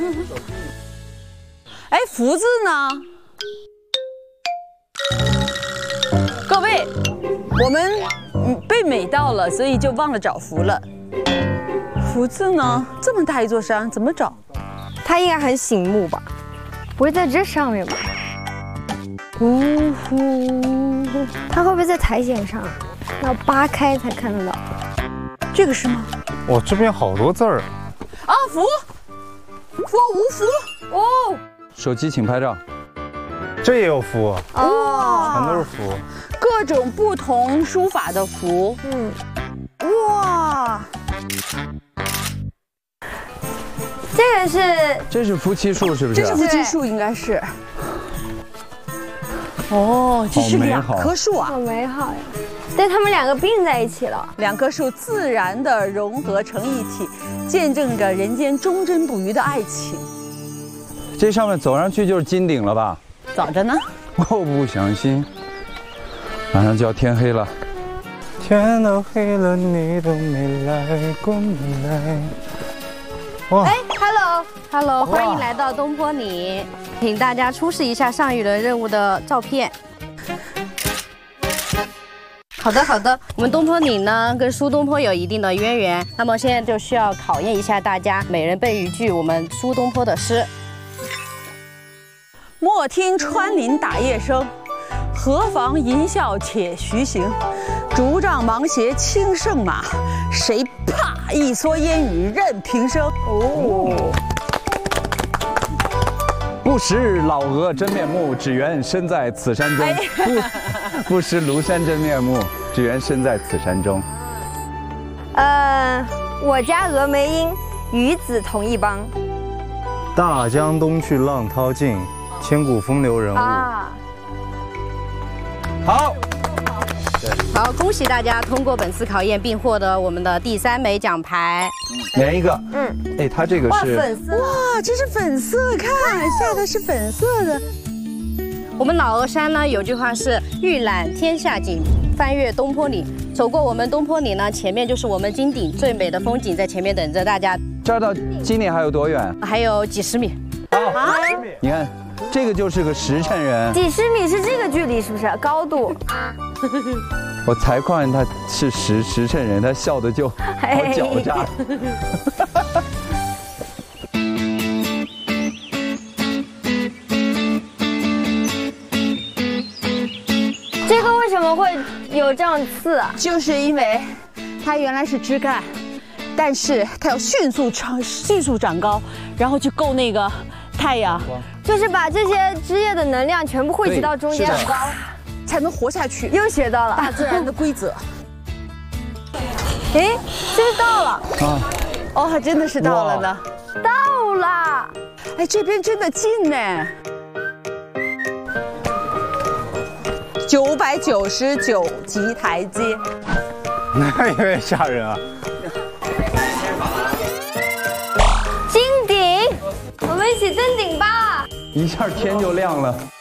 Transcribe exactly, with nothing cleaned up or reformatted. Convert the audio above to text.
哎，福字呢？各位，我们嗯被美到了，所以就忘了找福了。福字呢？这么大一座山，怎么找？ 它应该很醒目吧？不会在这上面吧？呜呼，它会不会在苔藓上？要扒开才看得到。 这个是吗？ 哇，这边好多字儿啊！福，福无福哦。 手机请拍照。 这也有符哇， 全都是符， 各种不同书法的符。 嗯， 哇， 这个是这是夫妻树是不是？ 这是夫妻树，应该是。哦，这是两棵树啊， 好美好呀！但它们两个并在一起了， 两棵树自然的融合成一体，见证着人间忠贞不渝的爱情。 这上面走上去就是金顶了吧？ 咋着呢？ 我不相信，马上就要天黑了。 天都黑了，你都没来过没来。哇！ 哎 ，Hello，Hello， 欢迎来到东坡岭，请大家出示一下上一轮任务的照片。好的，好的。我们东坡岭呢，跟苏东坡有一定的渊源，那么现在就需要考验一下大家，每人背一句我们苏东坡的诗。 莫听穿林打叶声，何妨吟啸且徐行。竹杖芒鞋轻胜马，谁怕一蓑烟雨任平生。哦， 不识老鹅真面目，只缘身在此山中。不不识庐山真面目，只缘身在此山中。 呃，我家峨眉鹰，与子同一邦。 大江东去浪淘尽，千古风流人物。 啊， 好。 好，恭喜大家通过本次考验，并获得我们的第三枚奖牌。 连一个。 嗯， 哎，它这个哇， 是粉色， 哇，这是粉色，看下头是粉色的。 我们老鹅山呢有句话是预览天下景，翻越东坡岭。走过我们东坡岭呢，前面就是我们金顶最美的风景，在前面等着大家。 这儿到金顶还有多远？ 还有几十米。 啊，你看，这个就是个实诚人。 几十米是这个距离，是不是？高度。 我才发现他是实实诚人，他笑的就好狡诈。 这个为什么会有这样刺啊？ 就是因为它原来是枝干，但是它要迅速长、迅速长高，然后去够那个太阳， 就是把这些枝叶的能量全部汇集到中间，很高， 才能活下去。 又学到了大自然的规则。 哎，是不是到了？ 啊， 哦，还真的是到了呢。 到了！ 哎，这边真的近呢。九百九十九级台阶， 那有点吓人啊！ 金顶，我们一起登顶吧！ 一下天就亮了。